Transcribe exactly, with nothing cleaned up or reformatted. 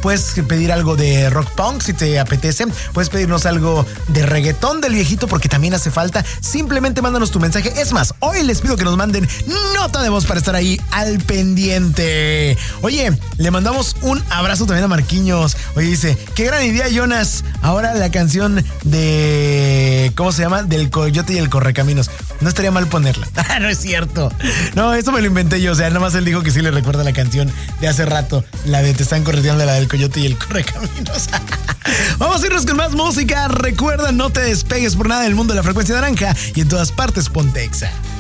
puedes pedir algo de rock punk si te apetece, puedes pedirnos algo de reggaetón del viejito porque también hace falta. Simplemente mándanos tu mensaje. Es más, hoy les pido que nos manden nota de voz para estar ahí al pendiente. Oye, le mandamos un abrazo también a Marquiños. Oye, dice, qué gran idea, Jonas. Ahora la canción de... ¿cómo se llama? Del Coyote y el Correcaminos. No estaría mal ponerla. No es cierto. No, eso me lo inventé yo. O sea, nada más él dijo que sí le recuerda la canción de hace rato. La de Te están correteando, la del Coyote y el Correcaminos. Vamos a irnos con más música. Recuerda, no te despegues por nada del mundo de la frecuencia naranja y en todas partes ponte Exa.